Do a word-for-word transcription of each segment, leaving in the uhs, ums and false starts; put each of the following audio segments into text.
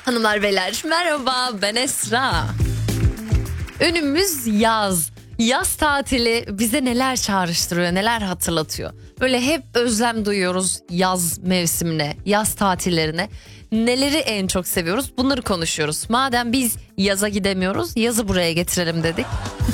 Hanımlar beyler merhaba, ben Esra. Önümüz yaz. Yaz tatili bize neler çağrıştırıyor, neler hatırlatıyor. Böyle hep özlem duyuyoruz yaz mevsimine, yaz tatillerine. Neleri en çok seviyoruz, bunları konuşuyoruz. Madem biz yaza gidemiyoruz, yazı buraya getirelim dedik.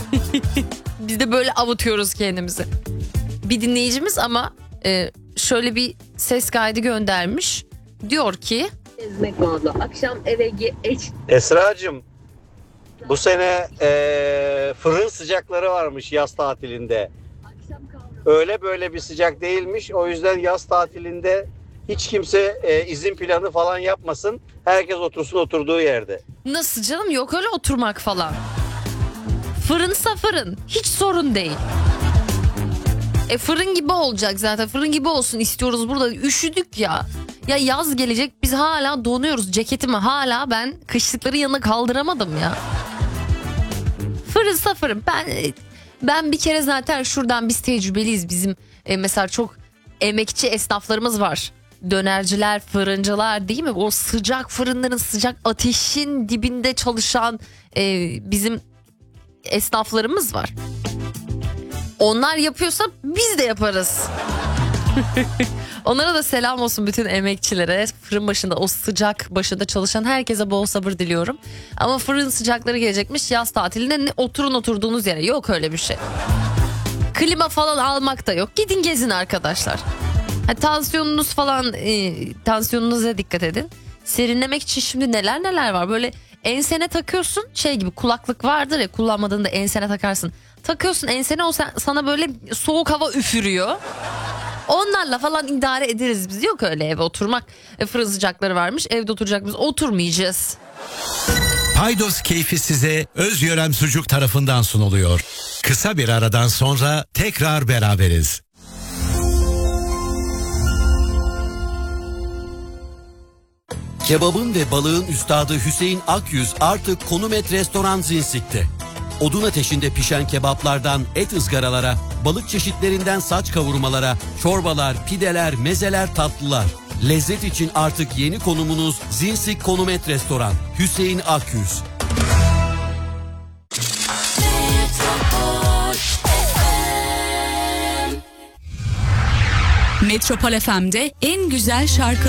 Biz de böyle avutuyoruz kendimizi. Bir dinleyicimiz ama e, şöyle bir ses kaydı göndermiş. Diyor ki... Gezmek lazım. Akşam eve geç. Esra'cığım, bu sene e, fırın sıcakları varmış yaz tatilinde. Öyle böyle bir sıcak değilmiş. O yüzden yaz tatilinde hiç kimse e, izin planı falan yapmasın. Herkes otursun oturduğu yerde. Nasıl canım, yok öyle oturmak falan. Fırınsa fırın, hiç sorun değil. E fırın gibi olacak zaten, fırın gibi olsun istiyoruz burada. Üşüdük ya. Ya yaz gelecek, biz hala donuyoruz. Ceketimi hala ben kışlıkları yanına kaldıramadım ya. Fırınsa fırın. Ben ben bir kere zaten şuradan biz tecrübeliyiz. Bizim e, mesela çok emekçi esnaflarımız var. Dönerciler, fırıncılar, değil mi? O sıcak fırınların, sıcak ateşin dibinde çalışan e, bizim esnaflarımız var. Onlar yapıyorsa biz de yaparız. Onlara da selam olsun, bütün emekçilere. Fırın başında, o sıcak başında çalışan herkese bol sabır diliyorum. Ama fırın sıcakları gelecekmiş yaz tatilinde, ne, oturun oturduğunuz yere, yok öyle bir şey. Klima falan almak da yok. Gidin gezin arkadaşlar. Ha, tansiyonunuz falan, e, tansiyonunuza dikkat edin. Serinlemek için şimdi neler neler var. Böyle ensene takıyorsun, şey gibi, kulaklık vardır ya, kullanmadığında ensene takarsın. Takıyorsun ensene, o sana böyle soğuk hava üfürüyor. Onlarla falan idare ederiz biz. Yok öyle eve oturmak. E, fırın sıcakları varmış, evde oturacak, biz oturmayacağız. Paydos keyfi size Özyörem Sucuk tarafından sunuluyor. Kısa bir aradan sonra tekrar beraberiz. Kebabın ve balığın üstadı Hüseyin Akyüz artık Konum Et Restoran Zinsik'te. Odun ateşinde pişen kebaplardan et ızgaralara, balık çeşitlerinden saç kavurmalara, çorbalar, pideler, mezeler, tatlılar. Lezzet için artık yeni konumunuz Zinsik Konum Et Restoran. Hüseyin Akyüz. Metropol F M'de en güzel şarkı